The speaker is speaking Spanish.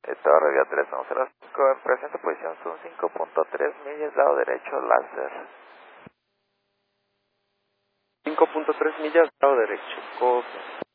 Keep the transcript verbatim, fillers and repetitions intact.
Torre Vía tres uno cero cinco, en presente posición son cinco punto tres millas, lado derecho, láser. cinco punto tres millas, lado derecho. Copia.